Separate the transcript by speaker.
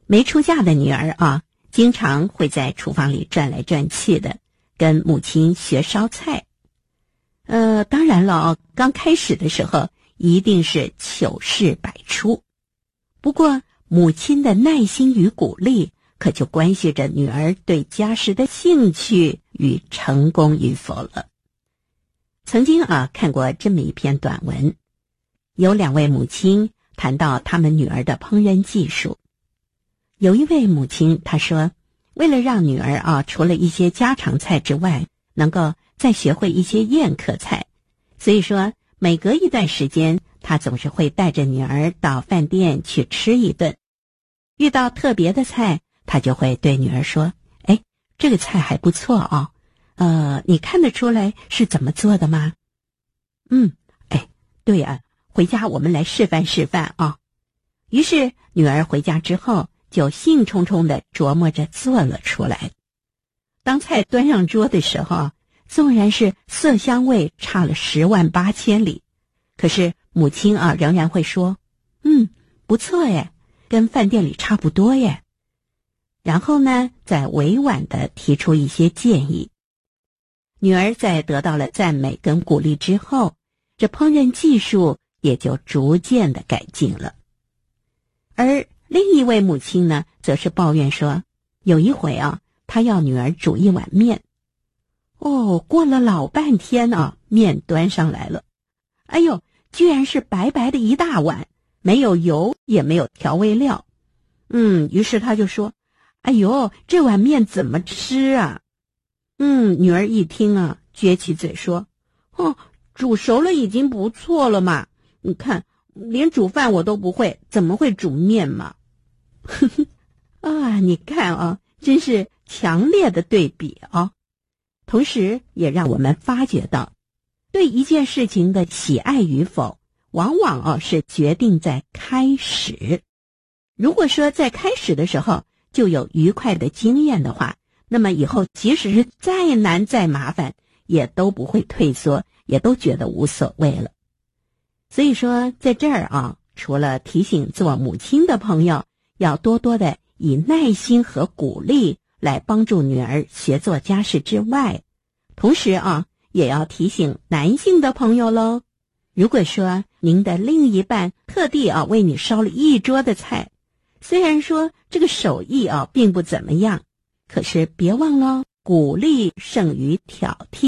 Speaker 1: 没出嫁的女儿啊，经常会在厨房里转来转去的，跟母亲学烧菜。当然了，刚开始的时候一定是糗事百出。不过母亲的耐心与鼓励，可就关系着女儿对家事的兴趣与成功与否了。曾经看过这么一篇短文，有2位母亲谈到他们女儿的烹饪技术。有一位母亲她说，为了让女儿除了一些家常菜之外，能够再学会一些宴客菜，所以说每隔一段时间，她总是会带着女儿到饭店去吃一顿。遇到特别的菜，她就会对女儿说，这个菜还不错你看得出来是怎么做的吗？对呀，回家我们来示范示范啊。于是女儿回家之后，就兴冲冲地琢磨着做了出来。当菜端上桌的时候，纵然是色香味差了10万8千里，可是母亲仍然会说，不错耶，跟饭店里差不多耶。然后呢，再委婉地提出一些建议。女儿在得到了赞美跟鼓励之后，这烹饪技术也就逐渐的改进了。而另一位母亲呢，则是抱怨说，有一回她要女儿煮一碗面。过了老半天面端上来了，居然是白白的一大碗，没有油也没有调味料。于是她就说，这碗面怎么吃啊？女儿一听撅起嘴说，煮熟了已经不错了嘛，你看连煮饭我都不会，怎么会煮面嘛？你看真是强烈的对比同时也让我们发觉到，对一件事情的喜爱与否，往往是决定在开始。如果说在开始的时候就有愉快的经验的话，那么以后即使是再难再麻烦，也都不会退缩，也都觉得无所谓了。所以说在这儿除了提醒做母亲的朋友要多多的以耐心和鼓励来帮助女儿学做家事之外，同时也要提醒男性的朋友咯，如果说您的另一半特地为你烧了一桌的菜，虽然说这个手艺并不怎么样，可是别忘了鼓励胜于挑剔。